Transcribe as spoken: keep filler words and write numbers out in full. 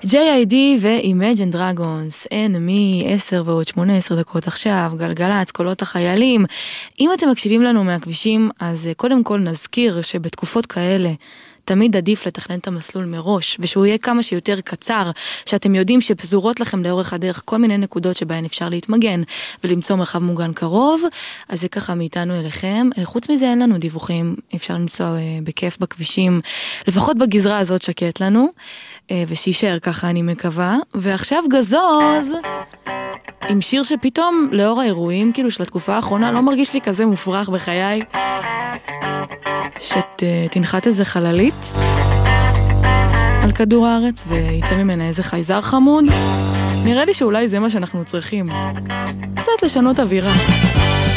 ג'יי איי די ו-Imagine Dragons, Enemy, עשר ועוד שמונה עשרה דקות עכשיו, גלגלץ, קולות החיילים. אם אתם מקשיבים לנו מהכבישים, אז קודם כל נזכיר שבתקופות כאלה, תמיד עדיף לתכנן את המסלול מראש, ושהוא יהיה כמה שיותר קצר, שאתם יודעים שפזורות לכם לאורך הדרך כל מיני נקודות שבהן אפשר להתמגן, ולמצוא מרחב מוגן קרוב, אז זה ככה מאיתנו אליכם. חוץ מזה אין לנו דיווחים, אפשר לנסוע בכיף בכבישים, לפחות בגזרה הזאת שקט לנו, ושישאר ככה אני מקווה. ועכשיו גזוז, עם שיר שפתאום לאור האירועים, כאילו של התקופה האחרונה, לא מרגיש לי כזה מופרך בחיי, שתנחת איזה חללית על כדור הארץ ויצא ממנה איזה חייזר חמוד. נראה לי שאולי זה מה שאנחנו צריכים, קצת לשנות אווירה.